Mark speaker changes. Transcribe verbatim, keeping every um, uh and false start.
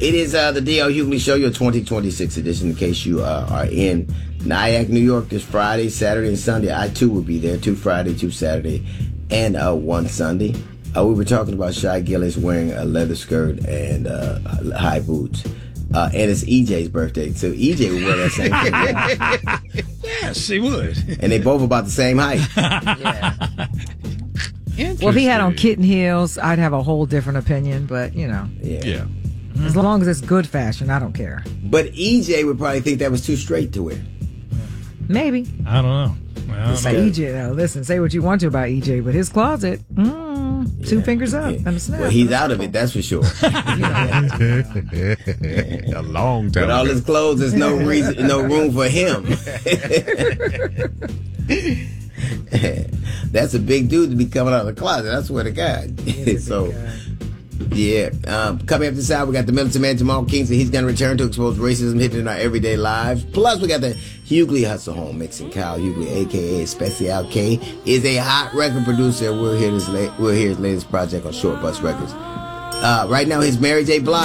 Speaker 1: It is uh, the D L Hughley Show, your twenty twenty-six edition. In case you uh, are in Nyack, New York, this Friday, Saturday, and Sunday, I too will be there. Two Friday, two Saturday, and uh, one Sunday. Uh, we were talking about Shy Gillis wearing a leather skirt and uh, high boots. Uh, and it's E J's birthday, so E J would wear that same thing.
Speaker 2: Yes, he would.
Speaker 1: And they both about the same height.
Speaker 3: Yeah. Well, if he had on kitten heels, I'd have a whole different opinion, but, you know.
Speaker 1: Yeah.
Speaker 2: Yeah.
Speaker 3: As long as it's good fashion, I don't care.
Speaker 1: But E J would probably think that was too straight to wear.
Speaker 3: Maybe.
Speaker 2: I don't know. I don't
Speaker 3: Say
Speaker 2: know.
Speaker 3: E J, now, listen, say what you want to about E J, but his closet, mm,
Speaker 1: Yeah.
Speaker 3: two fingers up
Speaker 1: Yeah.
Speaker 3: and a snap.
Speaker 1: Well, he's out of it, that's for sure.
Speaker 4: A long time.
Speaker 1: But all
Speaker 4: ago.
Speaker 1: his clothes, there's no reason, no room for him. That's a big dude to be coming out of the closet. I swear to God. So, yeah. Um, coming up this hour, we got the militant man Jamal Kingston. He's going to return to expose racism hidden in our everyday lives. Plus, we got the Hughley Hustle Home mixing. Kyle Hughley, a k a. Special K, is a hot record producer. We'll hear, this la- we'll hear his latest project on Short Bus Records. Uh, right now, his Mary J. Blige.